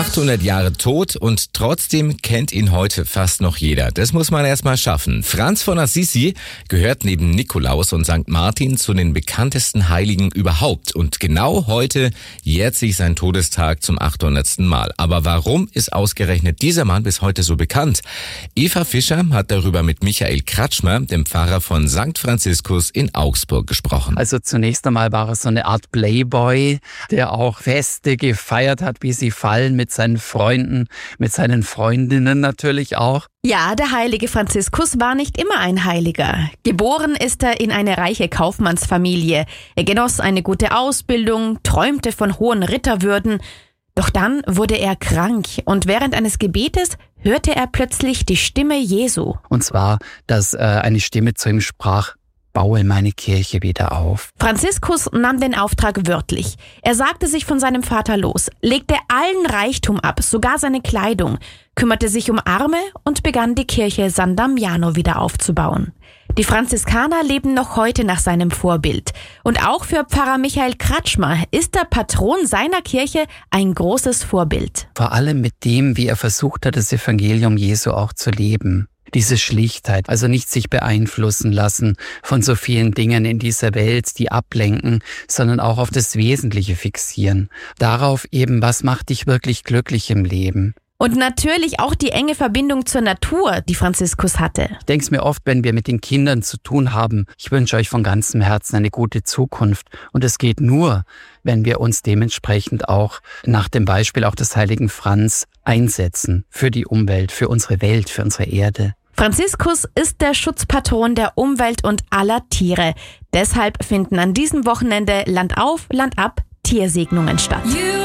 800 Jahre tot und trotzdem kennt ihn heute fast noch jeder. Das muss man erst mal schaffen. Franz von Assisi gehört neben Nikolaus und St. Martin zu den bekanntesten Heiligen überhaupt. Und genau heute jährt sich sein Todestag zum 800. Mal. Aber warum ist ausgerechnet dieser Mann bis heute so bekannt? Eva Fischer hat darüber mit Michael Kratschmer, dem Pfarrer von St. Franziskus in Augsburg, gesprochen. Also zunächst einmal war er so eine Art Playboy, der auch Feste gefeiert hat, wie sie fallen, mit seinen Freunden, mit seinen Freundinnen natürlich auch. Ja, der heilige Franziskus war nicht immer ein Heiliger. Geboren ist er in eine reiche Kaufmannsfamilie. Er genoss eine gute Ausbildung, träumte von hohen Ritterwürden. Doch dann wurde er krank und während eines Gebetes hörte er plötzlich die Stimme Jesu. Und zwar, dass eine Stimme zu ihm sprach: Baue meine Kirche wieder auf. Franziskus nahm den Auftrag wörtlich. Er sagte sich von seinem Vater los, legte allen Reichtum ab, sogar seine Kleidung, kümmerte sich um Arme und begann die Kirche San Damiano wieder aufzubauen. Die Franziskaner leben noch heute nach seinem Vorbild. Und auch für Pfarrer Michael Kratschmer ist der Patron seiner Kirche ein großes Vorbild. Vor allem mit dem, wie er versucht hat, das Evangelium Jesu auch zu leben. Diese Schlichtheit, also nicht sich beeinflussen lassen von so vielen Dingen in dieser Welt, die ablenken, sondern auch auf das Wesentliche fixieren. Darauf eben, was macht dich wirklich glücklich im Leben? Und natürlich auch die enge Verbindung zur Natur, die Franziskus hatte. Ich denke es mir oft, wenn wir mit den Kindern zu tun haben, ich wünsche euch von ganzem Herzen eine gute Zukunft. Und es geht nur, wenn wir uns dementsprechend auch nach dem Beispiel auch des heiligen Franz einsetzen für die Umwelt, für unsere Welt, für unsere Erde. Franziskus ist der Schutzpatron der Umwelt und aller Tiere. Deshalb finden an diesem Wochenende Land auf, Land ab Tiersegnungen statt.